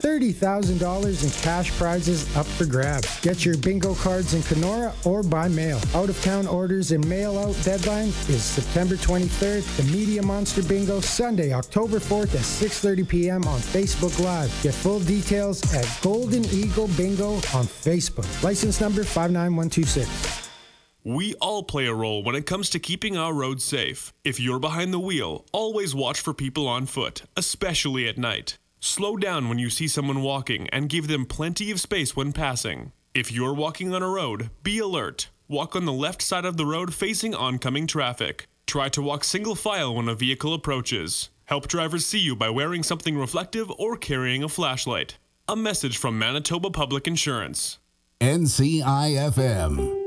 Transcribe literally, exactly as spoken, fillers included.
thirty thousand dollars in cash prizes up for grabs. Get your bingo cards in Kenora or by mail. Out-of-town orders and mail-out deadline is September twenty-third. The Media Monster Bingo, Sunday, October fourth at six thirty p.m. on Facebook Live. Get full details at Golden Eagle Bingo on Facebook. License number five nine one two six. We all play a role when it comes to keeping our roads safe. If you're behind the wheel, always watch for people on foot, especially at night. Slow down when you see someone walking and give them plenty of space when passing. If you're walking on a road, be alert. Walk on the left side of the road facing oncoming traffic. Try to walk single file when a vehicle approaches. Help drivers see you by wearing something reflective or carrying a flashlight. A message from Manitoba Public Insurance. N C I F M.